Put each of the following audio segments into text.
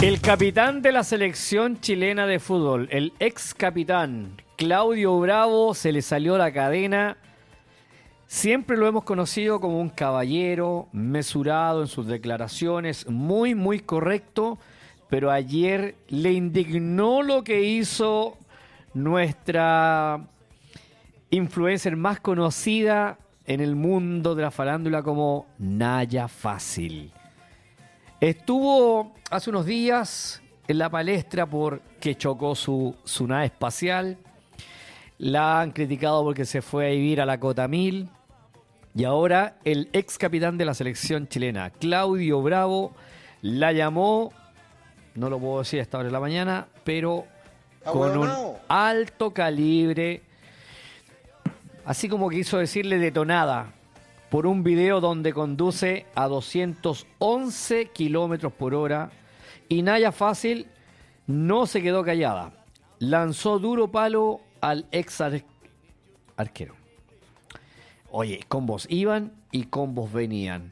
El capitán de la selección chilena de fútbol, el ex capitán Claudio Bravo, se le salió la cadena. Siempre lo hemos conocido como un caballero, mesurado en sus declaraciones, muy correcto, pero ayer le indignó lo que hizo nuestra influencer más conocida en el mundo de la farándula como Naya Fácil. Estuvo hace unos días en la palestra porque chocó su nave espacial. La han criticado porque se fue a vivir a la Cota 1000. Y ahora el ex capitán de la selección chilena, Claudio Bravo, la llamó, no lo puedo decir a esta hora de la mañana, pero con un alto calibre, así como quiso decirle detonada, por un video donde conduce a 211 kilómetros por hora y Naya Fácil no se quedó callada. Lanzó duro palo al ex arquero. Oye, combos iban y combos venían.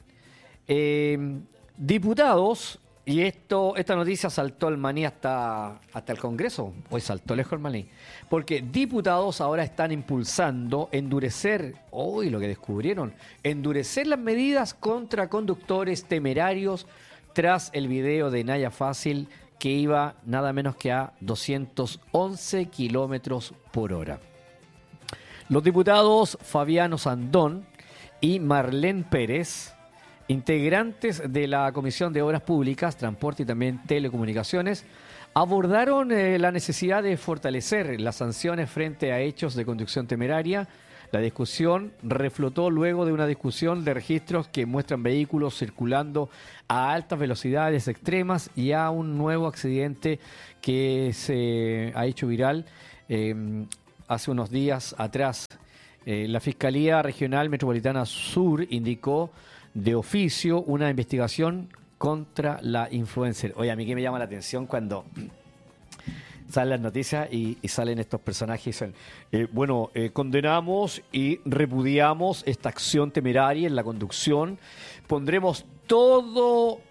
Diputados, y esta noticia saltó el maní hasta el Congreso, hoy saltó lejos el maní, porque diputados ahora están impulsando endurecer, hoy lo que descubrieron, endurecer las medidas contra conductores temerarios tras el video de Naya Fácil que iba nada menos que a 211 kilómetros por hora. Los diputados Fabiano Sandón y Marlene Pérez, integrantes de la Comisión de Obras Públicas, Transporte y también Telecomunicaciones, abordaron la necesidad de fortalecer las sanciones frente a hechos de conducción temeraria. La discusión reflotó luego de una discusión de registros que muestran vehículos circulando a altas velocidades extremas y a un nuevo accidente que se ha hecho viral hace unos días atrás. La Fiscalía Regional Metropolitana Sur indicó de oficio una investigación contra la influencer. Oye, a mí que me llama la atención cuando salen las noticias y salen estos personajes y dicen, condenamos y repudiamos esta acción temeraria en la conducción, pondremos todo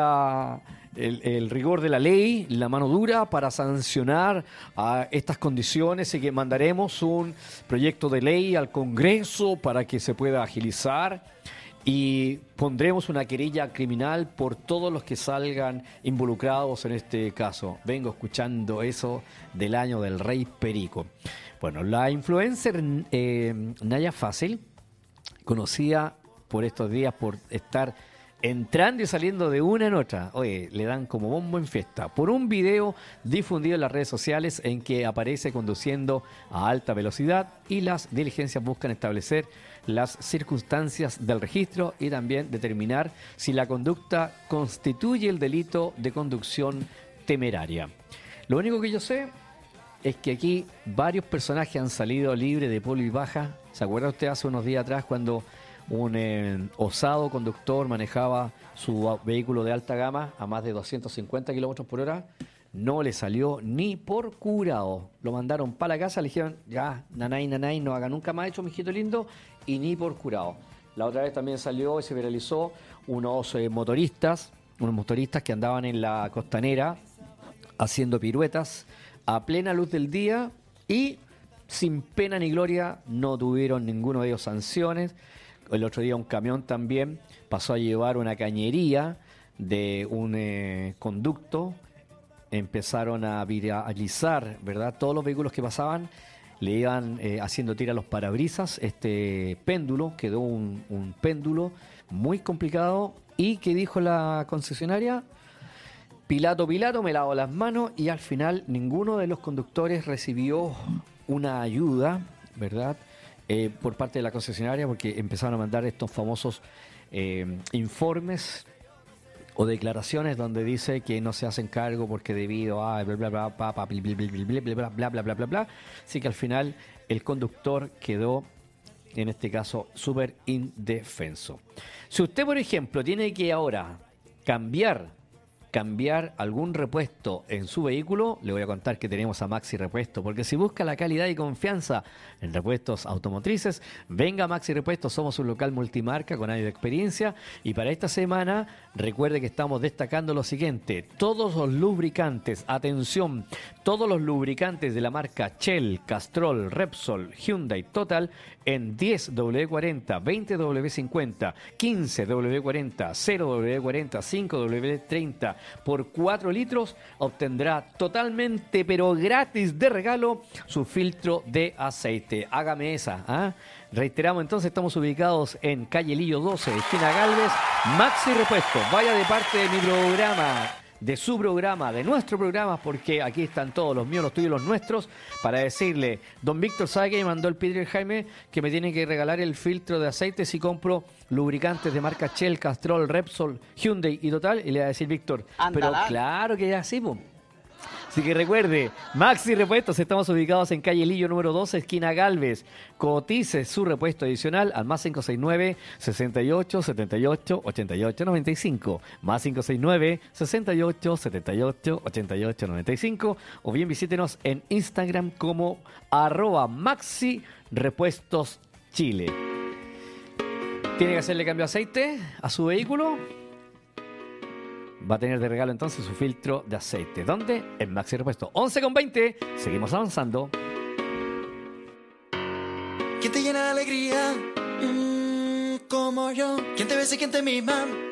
el rigor de la ley, la mano dura para sancionar a estas condiciones y que mandaremos un proyecto de ley al Congreso para que se pueda agilizar y pondremos una querella criminal por todos los que salgan involucrados en este caso. Vengo escuchando eso del año del Rey Perico. Bueno, la influencer Naya Fácil, conocida por estos días por estar entrando y saliendo de una en otra, oye, le dan como bombo en fiesta, por un video difundido en las redes sociales en que aparece conduciendo a alta velocidad y las diligencias buscan establecer las circunstancias del registro y también determinar si la conducta constituye el delito de conducción temeraria. Lo único que yo sé es que aquí varios personajes han salido libres de polvo y paja. ¿Se acuerda usted hace unos días atrás cuando un osado conductor manejaba su vehículo de alta gama a más de 250 kilómetros por hora? No le salió ni por curado. Lo mandaron para la casa, le dijeron, ya, nanay, no haga nunca más eso, mijito lindo, y ni por curado. La otra vez también salió y se viralizó unos motoristas que andaban en la costanera haciendo piruetas a plena luz del día y sin pena ni gloria no tuvieron ninguno de ellos sanciones. El otro día un camión también pasó a llevar una cañería de un conducto. Empezaron a viralizar, ¿verdad? Todos los vehículos que pasaban le iban haciendo tira a los parabrisas. Este péndulo, quedó un péndulo muy complicado. ¿Y qué dijo la concesionaria? Pilato, me lavo las manos. Y al final ninguno de los conductores recibió una ayuda, ¿verdad? Por parte de la concesionaria, porque empezaron a mandar estos famosos informes o declaraciones donde dice que no se hacen cargo porque debido a bla bla bla bla bla bla bla bla bla bla. Así que al final el conductor quedó, en este caso, súper indefenso. Si usted, por ejemplo, tiene que ahora cambiar cambiar algún repuesto en su vehículo, le voy a contar que tenemos a Maxi Repuesto, porque si busca la calidad y confianza en repuestos automotrices, venga a Maxi Repuesto, somos un local multimarca con años de experiencia, y para esta semana recuerde que estamos destacando lo siguiente: todos los lubricantes, atención, todos los lubricantes de la marca Shell, Castrol, Repsol, Hyundai, Total, en 10W40, 20W50, 15W40, 0W40, 5W30 por 4 litros, obtendrá totalmente pero gratis de regalo su filtro de aceite. Hágame esa, ¿ah? Reiteramos entonces, estamos ubicados en calle Lillo 12, esquina Galvez. Maxi Repuesto, vaya de parte de mi programa, de su programa, de nuestro programa, porque aquí están todos, los míos, los tuyos, los nuestros, para decirle: don Víctor, ¿sabe que me mandó el Peter Jaime que me tiene que regalar el filtro de aceite si compro lubricantes de marca Shell, Castrol, Repsol, Hyundai y Total? Y le va a decir Víctor: pero claro que ya sí, po. Así que recuerde, Maxi Repuestos, estamos ubicados en calle Lillo número 12, esquina Galvez. Cotice su repuesto adicional al más 569 68 78 88 95, más 569 68 78 88 95, o bien visítenos en Instagram como @Maxi Repuestos Chile. ¿Tiene que hacerle cambio de aceite a su vehículo? Va a tener de regalo entonces su filtro de aceite. ¿Dónde? En Maxi Repuesto. 11:20. Seguimos avanzando. ¿Quién te llena de alegría? Como yo. ¿Quién te besa y quién te mima?